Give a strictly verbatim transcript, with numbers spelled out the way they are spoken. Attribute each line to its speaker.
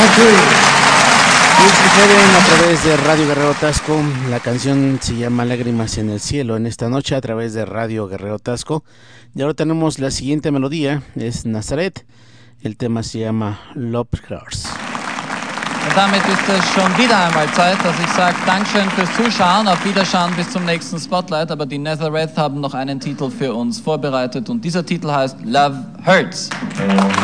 Speaker 1: Y escucharon a través de Radio Guerrero Tasco. La canción se llama Lágrimas en el Cielo en esta noche a través de Radio Guerrero Tasco. Y ahora tenemos la siguiente melodía, es Nazaret. El tema se llama Love Hearts.
Speaker 2: Und damit ist es schon wieder einmal Zeit, dass ich sage, Dankeschön fürs Zuschauen, auf Wiederschauen bis zum nächsten Spotlight. Aber die Nazareth haben noch einen Titel für uns vorbereitet und dieser Titel heißt Love Hurts.